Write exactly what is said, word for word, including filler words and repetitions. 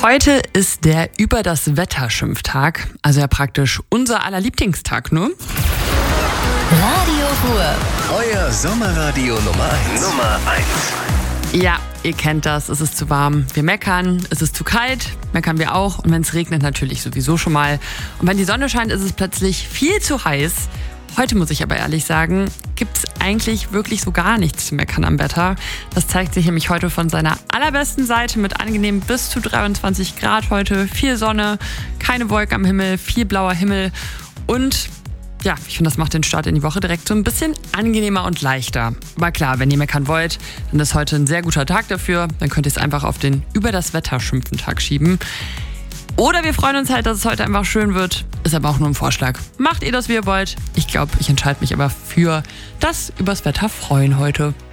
Heute ist der Über das Wetter-Schimpftag, also ja praktisch unser aller Lieblingstag, ne? Radio Ruhr. Euer Sommerradio Nummer eins. Nummer eins. Ja, ihr kennt das, es ist zu warm, wir meckern, es ist zu kalt, meckern wir auch und wenn es regnet natürlich sowieso schon mal. Und wenn die Sonne scheint, ist es plötzlich viel zu heiß. Heute muss ich aber ehrlich sagen, gibt es eigentlich wirklich so gar nichts zu meckern am Wetter. Das zeigt sich nämlich heute von seiner allerbesten Seite mit angenehm bis zu dreiundzwanzig Grad heute. Viel Sonne, keine Wolken am Himmel, viel blauer Himmel und ja, ich finde, das macht den Start in die Woche direkt so ein bisschen angenehmer und leichter. Aber klar, wenn ihr meckern wollt, dann ist heute ein sehr guter Tag dafür. Dann könnt ihr es einfach auf den Über das Wetter schimpfen Tag schieben. Oder wir freuen uns halt, dass es heute einfach schön wird. Ist aber auch nur ein Vorschlag. Macht ihr das, wie ihr wollt. Ich glaube, ich entscheide mich aber für das Übers Wetter freuen heute.